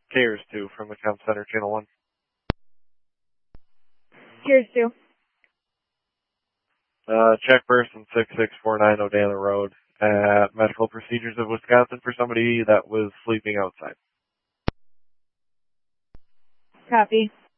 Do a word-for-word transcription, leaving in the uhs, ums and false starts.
Cares two from the Comm Center, Channel one. Cares two. Uh, check person six six four nine O'Dana Road at Medical Procedures of Wisconsin for somebody that was sleeping outside. Copy.